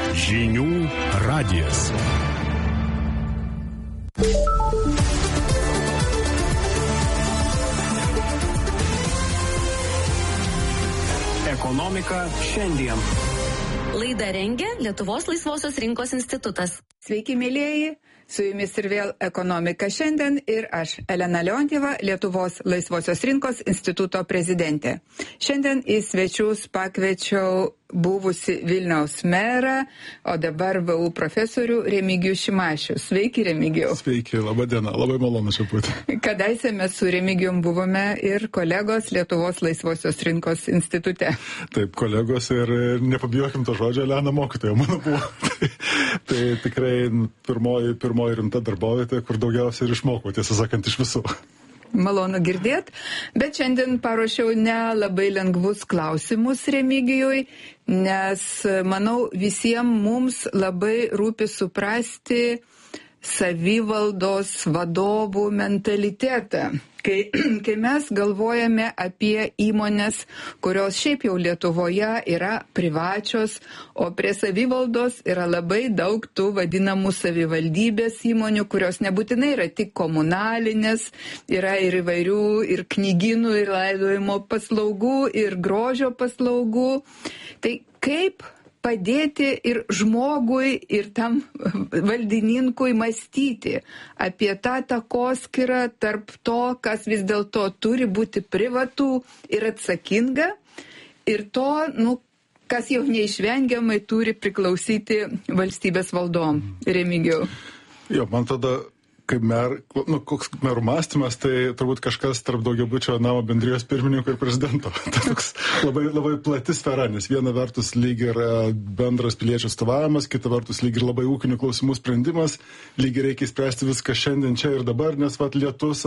Žinių radijas. Ekonomika šiandien. Laidą rengia Lietuvos laisvosios rinkos institutas. Sveiki, mėlieji, su jumis ir vėl Ekonomika šiandien ir aš, Elena Leontjeva, Lietuvos laisvosios rinkos instituto prezidentė. Šiandien į svečius pakviečiau buvusi Vilniaus merą, o dabar VU profesorių Remigijų Šimašių. Sveiki, Remigijau. Sveiki, laba diena, labai malonu čia būti. Kadaise mes su Remigijum buvome ir kolegos Lietuvos laisvosios rinkos institute. Taip, kolegos ir nepabijokim to žodžio, Elena mokytoja mano buvo. Tai tikrai pirmoji rimta darbovietė, kur daugiausiai ir išmokau, tiesą sakant, iš visų. Malonu girdėt, bet šiandien paruošiau nelabai lengvus klausimus Remigijui, nes, manau, visiems mums labai rūpi suprasti savivaldos vadovų mentalitetą. Kai mes galvojame apie įmonės, kurios šiaip jau Lietuvoje yra privačios, o prie savivaldos yra labai daug tų vadinamų savivaldybės įmonių, kurios nebūtinai yra tik komunalinės, yra ir įvairių, ir knygynų, ir laidojimo paslaugų, ir grožio paslaugų. Tai kaip padėti ir žmogui, ir tam valdininkui mąstyti apie tą takoskyrą tarp to, kas vis dėlto turi būti privatų ir atsakinga, ir to, kas jau neišvengiamai turi priklausyti valstybės valdom. Remigijau. Jo, man tada, kaip koks merų mąstymas, tai turbūt kažkas tarp daugiabučio namo bendrijos pirmininko ir prezidento. Tai toks labai plati sfera, nes viena vertus lyg ir bendras piliečių atstovavimas, kita vertus lyg ir labai ūkinių klausimų sprendimas, lyg ir reikia spręsti viską šiandien, čia ir dabar, nes lietus